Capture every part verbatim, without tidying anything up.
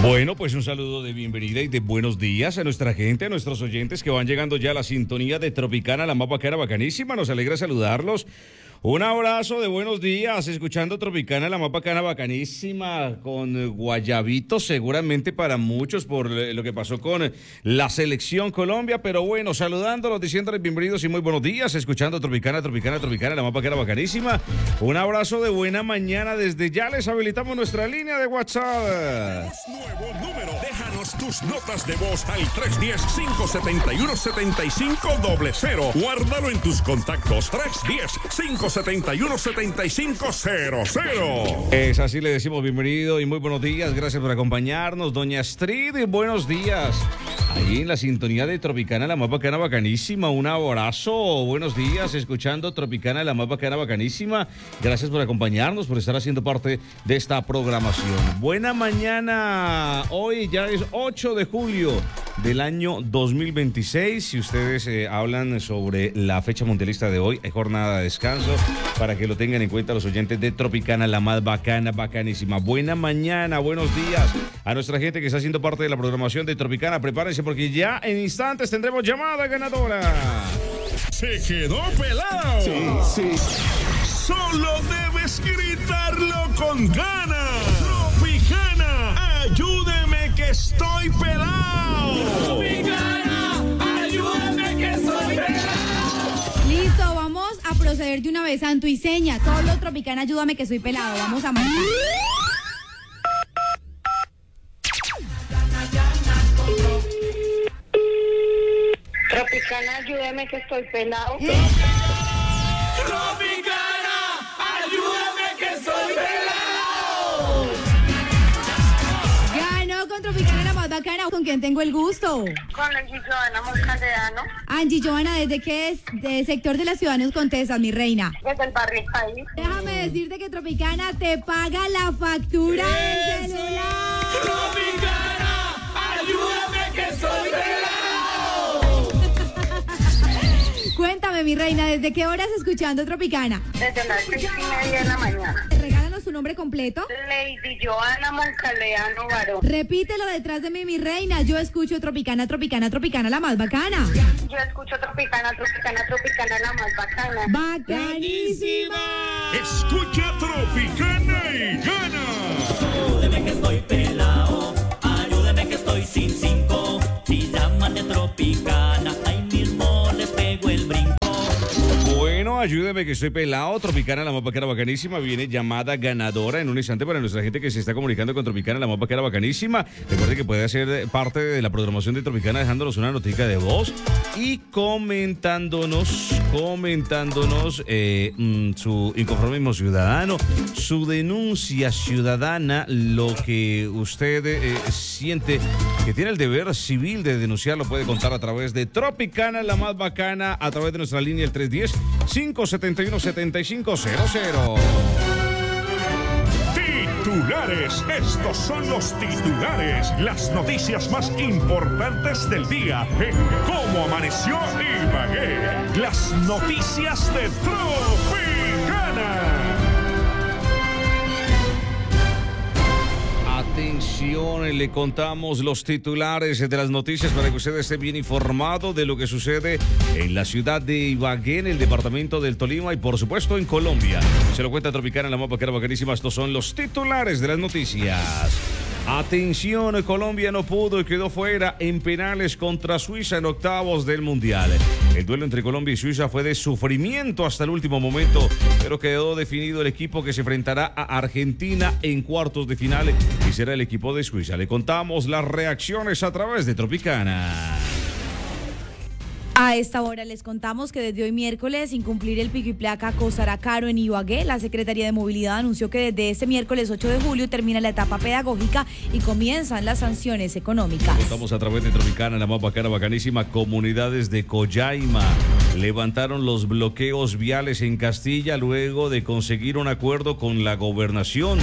Bueno, pues un saludo de bienvenida y de buenos días a nuestra gente, a nuestros oyentes que van llegando ya a la sintonía de Tropicana, la más bacana, bacanísima. Nos alegra saludarlos. Un abrazo de buenos días, escuchando Tropicana, la más bacana, bacanísima, con guayabito seguramente para muchos por lo que pasó con la selección Colombia, pero bueno, saludándolos, diciéndoles bienvenidos y muy buenos días, escuchando Tropicana, Tropicana, Tropicana, la más bacana, bacanísima. Un abrazo de buena mañana, desde ya les habilitamos nuestra línea de WhatsApp. Tenemos nuevo número, déjanos tus notas de voz al tres uno cero, cinco siete uno, siete cinco cero cero, guárdalo en tus contactos, tres uno cero, cinco siete uno, siete cinco cero cero. Es así, le decimos bienvenido y muy buenos días. Gracias por acompañarnos, doña Astrid. Buenos días. Ahí en la sintonía de Tropicana, la más bacana, bacanísima. Un abrazo. Buenos días, escuchando Tropicana, la más bacana, bacanísima. Gracias por acompañarnos, por estar haciendo parte de esta programación. Buena mañana. Hoy ya es ocho de julio del año dos mil veintiséis. Si ustedes eh, hablan sobre la fecha mundialista de hoy, hay jornada de descanso, para que lo tengan en cuenta los oyentes de Tropicana, la más bacana, bacanísima. Buena mañana, buenos días a nuestra gente que está haciendo parte de la programación de Tropicana. Prepárense porque ya en instantes tendremos llamada ganadora. Se quedó pelado. Sí, sí. Solo debes gritarlo con ganas. Tropicana, ayúdeme que estoy pelado. Tropicana, ayúdame que estoy pelado. Listo, vamos a proceder de una vez, santo y seña. Solo Tropicana, ayúdame que soy pelado. Vamos a marcar. Tropicana, ayúdame que estoy pelado. ¿Eh? Tropicana, ayúdame que soy pelado. Ganó con Tropicana, la más bacana. ¿Con quién tengo el gusto? Con Angie Joana Moncaleano, Angie Joana, ¿desde qué es? De sector de la Ciudad Nos Contestas, mi reina. desde el barrio País. Déjame decirte que Tropicana te paga la factura del celular. Tropicana, ayúdame que soy pelado. Cuéntame, mi reina, ¿desde qué horas escuchando Tropicana? Desde las seis y media de la mañana. Regálanos su nombre completo. Lady Joana Moncaleano Barón. Repítelo detrás de mí, mi reina. Yo escucho Tropicana, Tropicana, Tropicana, la más bacana. Yo escucho Tropicana, Tropicana, Tropicana, la más bacana. ¡Bacanísima! Escucha Tropicana y gana. Ayúdeme que estoy pelado, ayúdeme que estoy sin cinco. Si llaman de Tropicana, ahí mismo les pego el brinco. Bueno, ayúdeme que estoy pelado. Tropicana, la más bacana, bacanísima. Viene llamada ganadora en un instante para nuestra gente que se está comunicando con Tropicana, la más bacana, bacanísima. Recuerde que puede hacer parte de la programación de Tropicana dejándonos una notica de voz y comentándonos, comentándonos eh, mm, su inconformismo ciudadano, su denuncia ciudadana, lo que usted eh, siente que tiene el deber civil de denunciar, lo puede contar a través de Tropicana, la más bacana, a través de nuestra línea el tres uno cero, cinco siete uno, siete cinco cero cero. Titulares, estos son los titulares, las noticias más importantes del día en Cómo Amaneció Ibagué. Las noticias de Tropicana. Atención, le contamos los titulares de las noticias para que usted esté bien informado de lo que sucede en la ciudad de Ibagué, en el departamento del Tolima y por supuesto en Colombia. Se lo cuenta Tropicana, la más bacana, bacanísima. Estos son los titulares de las noticias. Atención, Colombia no pudo y quedó fuera en penales contra Suiza en octavos del Mundial. El duelo entre Colombia y Suiza fue de sufrimiento hasta el último momento, pero quedó definido el equipo que se enfrentará a Argentina en cuartos de final y será el equipo de Suiza. Le contamos las reacciones a través de Tropicana. A esta hora les contamos que desde hoy miércoles, sin cumplir el pico y placa, costará caro en Ibagué. La Secretaría de Movilidad anunció que desde este miércoles ocho de julio termina la etapa pedagógica y comienzan las sanciones económicas. Contamos a través de Tropicana, la más bacana, bacanísima. Comunidades de Collaima levantaron los bloqueos viales en Castilla luego de conseguir un acuerdo con la gobernación.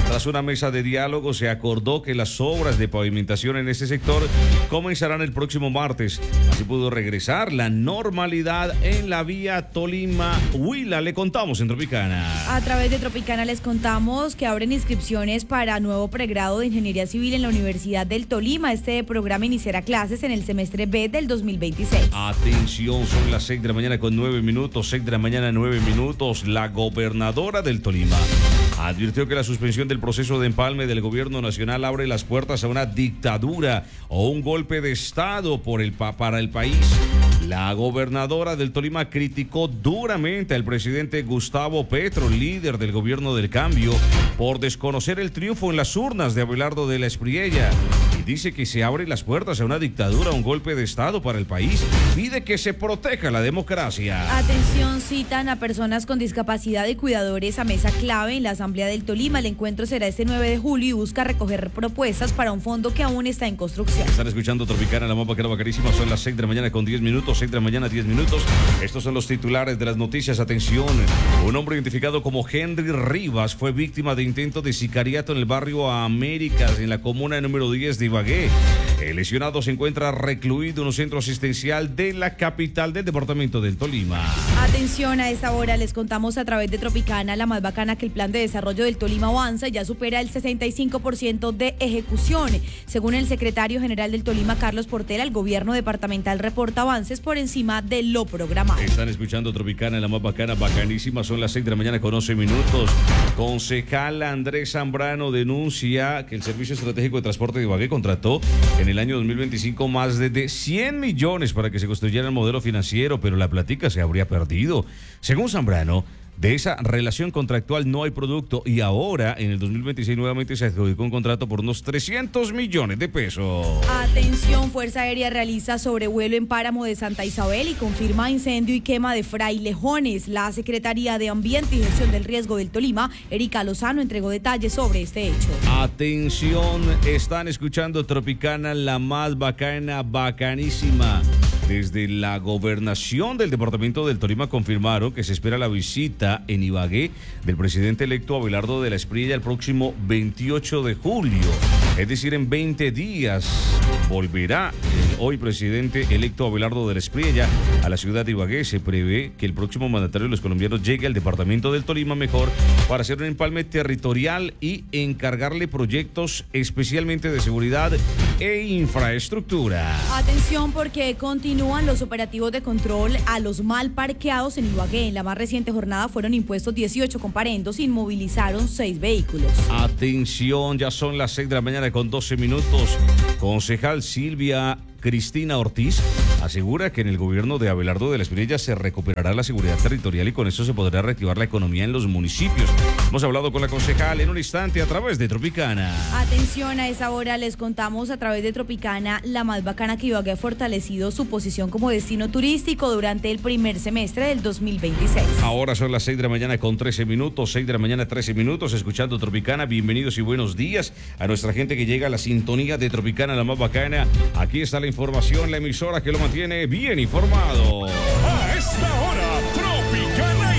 Tras una mesa de diálogo se acordó que las obras de pavimentación en este sector comenzarán el próximo martes. Así pudo regresar la normalidad en la vía Tolima-Huila. Le contamos en Tropicana. A través de Tropicana les contamos que abren inscripciones para nuevo pregrado de Ingeniería Civil en la Universidad del Tolima. Este programa iniciará clases en el semestre B del dos mil veintiséis. Atención, son las seis de la mañana con nueve minutos, seis de la mañana nueve minutos. La gobernadora del Tolima advirtió que la suspensión del proceso de empalme del gobierno nacional abre las puertas a una dictadura o un golpe de Estado por el, para el país. La gobernadora del Tolima criticó duramente al presidente Gustavo Petro, líder del gobierno del cambio, por desconocer el triunfo en las urnas de Abelardo de la Espriella. Y dice que se abren las puertas a una dictadura, un golpe de Estado para el país. Pide que se proteja la democracia. Atención, citan a personas con discapacidad y cuidadores a mesa clave en la Asamblea del Tolima. El encuentro será este nueve de julio y busca recoger propuestas para un fondo que aún está en construcción. Están escuchando Tropicana, la más bacana, bacanísima. Son las seis de la mañana con diez minutos, seis de la mañana, diez minutos. Estos son los titulares de las noticias. Atención, un hombre identificado como Henry Rivas fue víctima de intento de sicariato en el barrio Américas, en la comuna número diez de Ibagué. El lesionado se encuentra recluido en un centro asistencial de la capital del departamento del Tolima. Atención, a esta hora les contamos a través de Tropicana, la más bacana, que el plan de desarrollo del Tolima avanza y ya supera el sesenta y cinco por ciento de ejecución. Según el secretario general del Tolima, Carlos Portela, el gobierno departamental reporta avances por encima de lo programado. Están escuchando Tropicana, la más bacana, bacanísima. Son las seis de la mañana con once minutos. Concejal Andrés Zambrano denuncia que el Servicio Estratégico de Transporte de Ibagué contrató en el año dos mil veinticinco más de cien millones para que se construyera el modelo financiero, pero la plática se habría perdido. Según Zambrano, de esa relación contractual no hay producto y ahora en el dos mil veintiséis nuevamente se adjudicó un contrato por unos trescientos millones de pesos. Atención, Fuerza Aérea realiza sobrevuelo en Páramo de Santa Isabel y confirma incendio y quema de frailejones. La Secretaría de Ambiente y Gestión del Riesgo del Tolima, Erika Lozano, entregó detalles sobre este hecho. Atención, están escuchando Tropicana, la más bacana, bacanísima. Desde la gobernación del departamento del Tolima confirmaron que se espera la visita en Ibagué del presidente electo Abelardo de la Espriella el próximo veintiocho de julio. Es decir, en veinte días volverá el hoy presidente electo Abelardo de la Espriella a la ciudad de Ibagué. Se prevé que el próximo mandatario de los colombianos llegue al departamento del Tolima mejor para hacer un empalme territorial y encargarle proyectos especialmente de seguridad e infraestructura. Atención, porque continúa Continúan los operativos de control a los mal parqueados en Ibagué. En la más reciente jornada fueron impuestos dieciocho comparendos y inmovilizaron seis vehículos. Atención, ya son las seis de la mañana con doce minutos. Concejal Silvia Cristina Ortiz asegura que en el gobierno de Abelardo de la Espriella se recuperará la seguridad territorial y con eso se podrá reactivar la economía en los municipios. Hemos hablado con la concejal en un instante a través de Tropicana. Atención, a esa hora les contamos a través de Tropicana, la más bacana, que Ibagué ha fortalecido su posición como destino turístico durante el primer semestre del dos mil veintiséis. Ahora son las seis de la mañana con trece minutos, seis de la mañana trece minutos, escuchando Tropicana. Bienvenidos y buenos días a nuestra gente que llega a la sintonía de Tropicana, la más bacana. Aquí está la información, la emisora que lo mantiene bien informado. A esta hora, Tropicana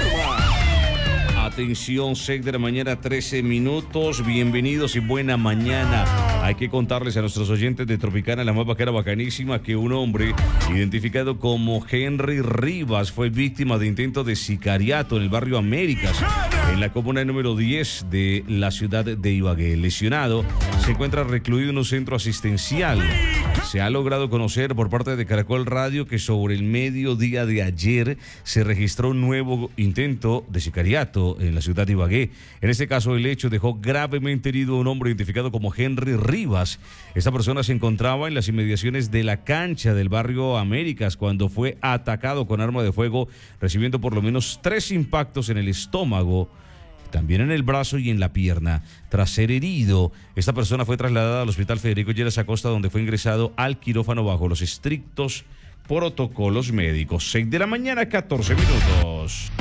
informa. Atención, seis de la mañana, trece minutos. Bienvenidos y buena mañana. Hay que contarles a nuestros oyentes de Tropicana, la más bacana, bacanísima, que un hombre identificado como Henry Rivas fue víctima de intento de sicariato en el barrio Américas, en la comuna número diez de la ciudad de Ibagué. El lesionado se encuentra recluido en un centro asistencial. Se ha logrado conocer por parte de Caracol Radio que sobre el mediodía de ayer se registró un nuevo intento de sicariato en la ciudad de Ibagué. En este caso, el hecho dejó gravemente herido a un hombre identificado como Henry Rivas. Esta persona se encontraba en las inmediaciones de la cancha del barrio Américas cuando fue atacado con arma de fuego, recibiendo por lo menos tres impactos en el estómago, también en el brazo y en la pierna. Tras ser herido, esta persona fue trasladada al Hospital Federico Lleras Acosta, donde fue ingresado al quirófano bajo los estrictos protocolos médicos. seis de la mañana, catorce minutos.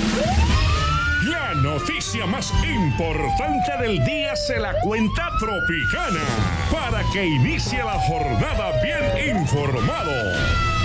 La noticia más importante del día se la cuenta Tropicana, para que inicie la jornada bien informado.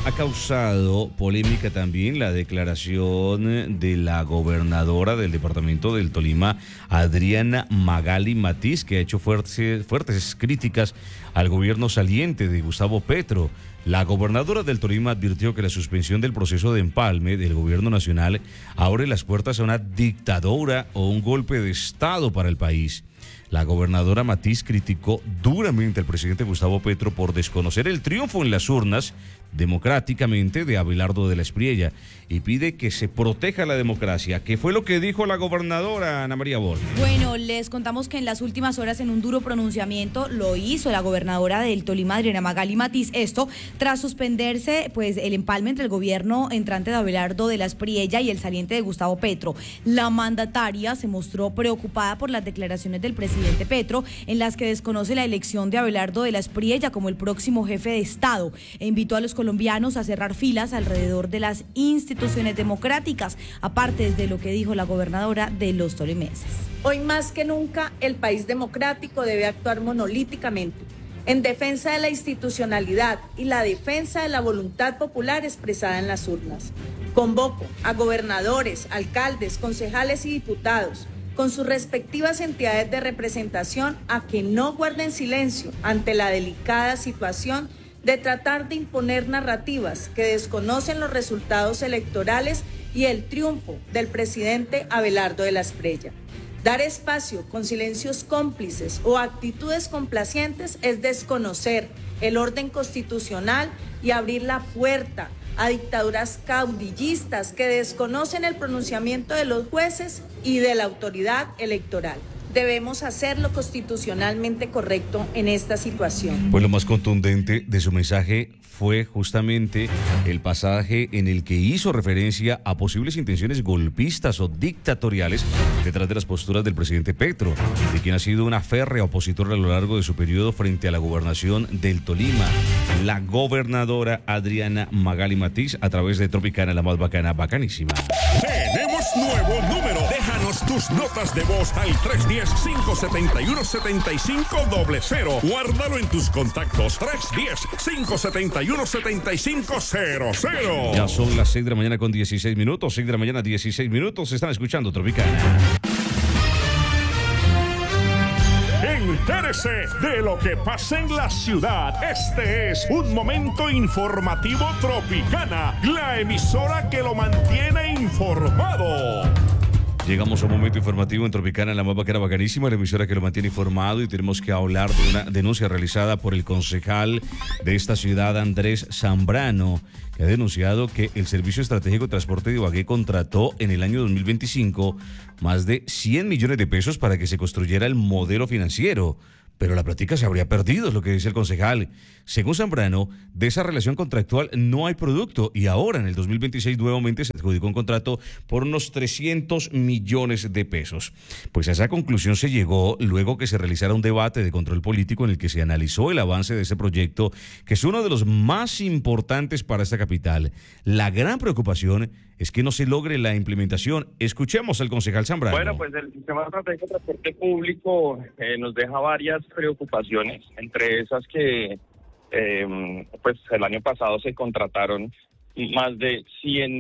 ha causado polémica también la declaración de la gobernadora del departamento del Tolima, Adriana Magali Matiz, que ha hecho fuertes, fuertes críticas al gobierno saliente de Gustavo Petro. La gobernadora del Tolima advirtió que la suspensión del proceso de empalme del gobierno nacional abre las puertas a una dictadura o un golpe de Estado para el país. La gobernadora Matiz criticó duramente al presidente Gustavo Petro por desconocer el triunfo en las urnas democráticamente de Abelardo de la Espriella y pide que se proteja la democracia. ¿Qué fue lo que dijo la gobernadora, Ana María Bol? Bueno, les contamos que en las últimas horas, en un duro pronunciamiento, lo hizo la gobernadora del Tolima, Adriana Magali Matiz, esto tras suspenderse pues el empalme entre el gobierno entrante de Abelardo de la Espriella y el saliente de Gustavo Petro. La mandataria se mostró preocupada por las declaraciones del presidente Petro, en las que desconoce la elección de Abelardo de la Espriella como el próximo jefe de Estado, e invitó a los colombianos a cerrar filas alrededor de las instituciones democráticas, aparte de lo que dijo la gobernadora de los tolimenses. Hoy más que nunca el país democrático debe actuar monolíticamente en defensa de la institucionalidad y la defensa de la voluntad popular expresada en las urnas. Convoco a gobernadores, alcaldes, concejales y diputados con sus respectivas entidades de representación a que no guarden silencio ante la delicada situación de tratar de imponer narrativas que desconocen los resultados electorales y el triunfo del presidente Abelardo de la Espriella. Dar espacio con silencios cómplices o actitudes complacientes es desconocer el orden constitucional y abrir la puerta a dictaduras caudillistas que desconocen el pronunciamiento de los jueces y de la autoridad electoral. Debemos hacer lo constitucionalmente correcto en esta situación. Pues lo más contundente de su mensaje fue justamente el pasaje en el que hizo referencia a posibles intenciones golpistas o dictatoriales detrás de las posturas del presidente Petro, de quien ha sido una férrea opositora a lo largo de su periodo frente a la gobernación del Tolima. La gobernadora Adriana Magali Matiz, a través de Tropicana, la más bacana, bacanísima. Tenemos nuevo número. Déjanos tus notas de voz al tres uno cero, cinco siete uno, siete cinco cero cero. Guárdalo en tus contactos. tres uno cero, cinco siete uno, siete cinco cero cero. Ya son las seis de la mañana con dieciséis minutos. seis de la mañana, dieciséis minutos. Están escuchando Tropicana. Entérese de lo que pasa en la ciudad. Este es un momento informativo Tropicana, la emisora que lo mantiene informado. Llegamos a un momento informativo en Tropicana, la más bacana, bacanísima, la emisora que lo mantiene informado, y tenemos que hablar de una denuncia realizada por el concejal de esta ciudad, Andrés Zambrano, que ha denunciado que el Servicio Estratégico de Transporte de Ibagué contrató en el año dos mil veinticinco más de cien millones de pesos para que se construyera el modelo financiero. Pero la plática se habría perdido, es lo que dice el concejal. Según Zambrano, de esa relación contractual no hay producto, y ahora en el dos mil veintiséis nuevamente se adjudicó un contrato por unos trescientos millones de pesos. Pues a esa conclusión se llegó luego que se realizara un debate de control político en el que se analizó el avance de ese proyecto, que es uno de los más importantes para esta capital. La gran preocupación es que no se logre la implementación. Escuchemos al concejal Zambrano. Bueno, pues el sistema estratégico de transporte público eh, nos deja varias preocupaciones, entre esas que eh, pues el año pasado se contrataron más de cien